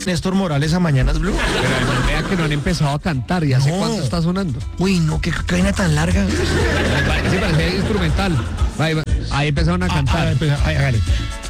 Néstor Morales a Mañanas Blue. Pero además, vea que no han empezado a cantar. ¿Y hace No. cuánto está sonando? Uy, no, qué vaina tan larga. Sí, parece instrumental. Ahí empezaron a cantar. Hágale.